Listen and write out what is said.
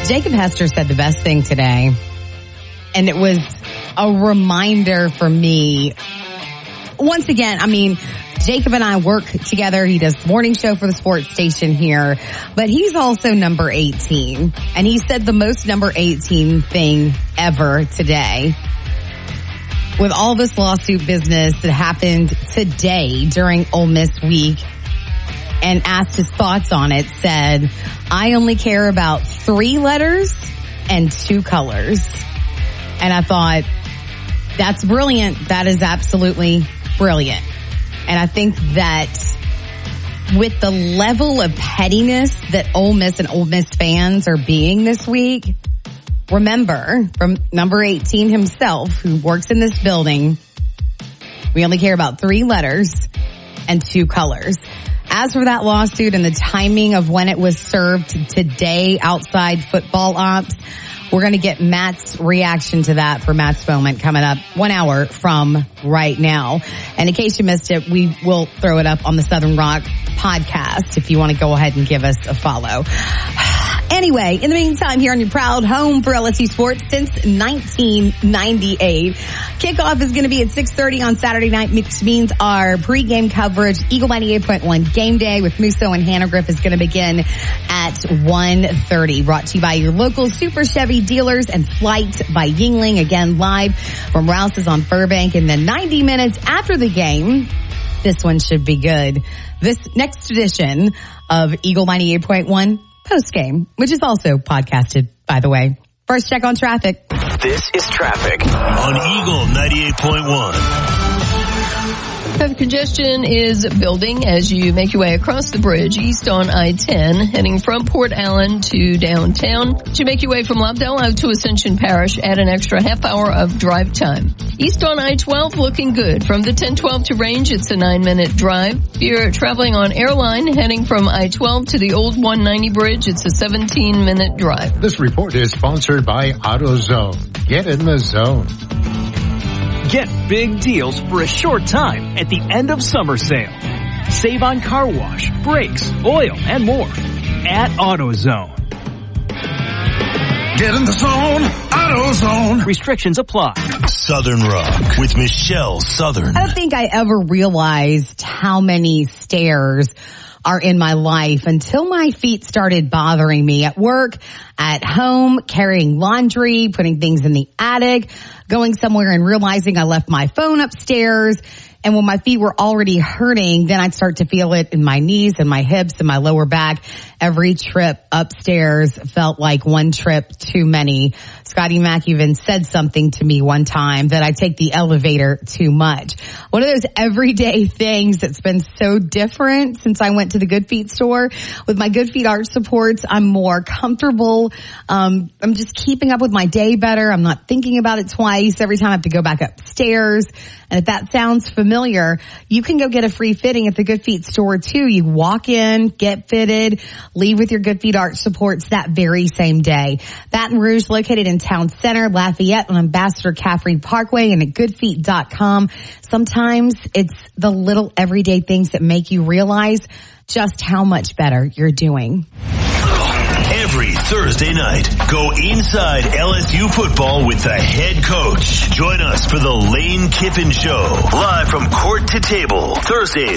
Jacob Hester said the best thing today, and it was a reminder for me. Once again, I mean, Jacob and I work together. He does the morning show for the sports station here, but he's also number 18. And he said the most number 18 thing ever today. With all this lawsuit business that happened today during Ole Miss week, and asked his thoughts on it, said, I only care about 3 letters and 2 colors. And I thought, that's brilliant. That is absolutely brilliant. And I think that with the level of pettiness that Ole Miss and Ole Miss fans are being this week, remember, from number 18 himself, who works in this building, we only care about 3 letters and 2 colors. As for that lawsuit and the timing of when it was served today outside football ops, we're going to get Matt's reaction to that for Matt's Moment coming up 1 hour from right now. And in case you missed it, we will throw it up on the Southern Rock podcast if you want to go ahead and give us a follow. Anyway, in the meantime, here on your proud home for LSU sports since 1998. Kickoff is going to be at 6:30 on Saturday night, which means our pregame coverage, Eagle 98.1 Game Day with Musso and Hannah-Griff, is going to begin at 1:30. Brought to you by your local Super Chevy dealers and Flight by Yingling, again live from Rouse's on Burbank. And then 90 minutes after the game, this one should be good. This next edition of Eagle 98.1 Postgame, which is also podcasted, by the way. First check on traffic. This is traffic on Eagle 98.1. Traffic congestion is building as you make your way across the bridge east on I-10, heading from Port Allen to downtown. As you make your way from Lobdell out to Ascension Parish, add an extra half hour of drive time. East on I-12 looking good. From the 1012 to Range, it's a 9-minute drive. If you're traveling on Airline, heading from I-12 to the old 190 bridge, it's a 17-minute drive. This report is sponsored by AutoZone. Get in the zone. Get big deals for a short time at the end of summer sale. Save on car wash, brakes, oil, and more at AutoZone. Get in the zone, AutoZone. Restrictions apply. Southern Rock with Michelle Southern. I don't think I ever realized how many stairs are in my life until my feet started bothering me at work, at home, carrying laundry, putting things in the attic, going somewhere and realizing I left my phone upstairs. And when my feet were already hurting, then I'd start to feel it in my knees and my hips and my lower back. Every trip upstairs felt like one trip too many. Scotty Mack even said something to me one time that I take the elevator too much. One of those everyday things that's been so different since I went to the Good Feet store. With my Good Feet arch supports, I'm more comfortable. I'm just keeping up with my day better. I'm not thinking about it twice every time I have to go back upstairs. And if that sounds familiar, you can go get a free fitting at the Good Feet store too. You walk in, get fitted, leave with your Good Feet arch supports that very same day. Baton Rouge, located in Town Center, Lafayette on Ambassador Caffrey Parkway, and at goodfeet.com. Sometimes it's the little everyday things that make you realize just how much better you're doing. Every Thursday night, go inside LSU football with the head coach. Join us for the Lane Kiffin Show, live from court to table, Thursdays